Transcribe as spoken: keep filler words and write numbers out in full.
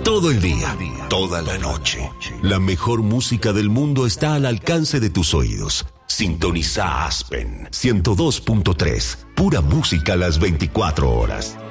Todo el día, toda la noche. La mejor música del mundo está al alcance de tus oídos. Sintoniza Aspen ciento dos punto tres. Pura música a las veinticuatro horas.